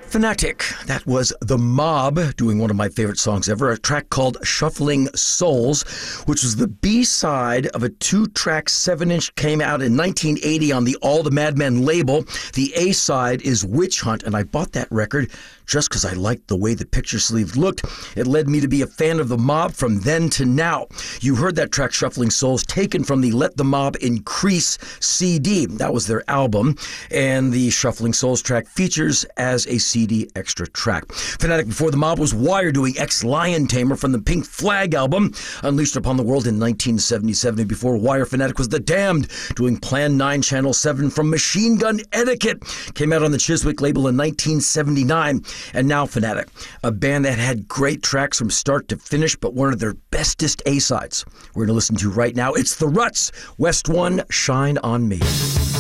Fanatic. That was The Mob doing one of my favorite songs ever, a track called Shuffling Souls, which was the B-side of a 2-track 7-inch, came out in 1980 on the All the Madmen label. The A-side is Witch Hunt, and I bought that record just because I liked the way the picture sleeve looked. It led me to be a fan of The Mob from then to now. You heard that track, Shuffling Souls, taken from the Let the Mob Increase CD. That was their album, and the Shuffling Souls track features as a CD extra track. Fanatic before The Mob was Wire doing Ex-Lion Tamer from the Pink Flag album, unleashed upon the world in 1977. And before Wire, Fanatic was The Damned doing Plan 9 Channel 7 from Machine Gun Etiquette. Came out on the Chiswick label in 1979. And now Fanatic, a band that had great tracks from start to finish, but one of their bestest A-sides we're going to listen to right now. It's The Ruts, West One, Shine on Me.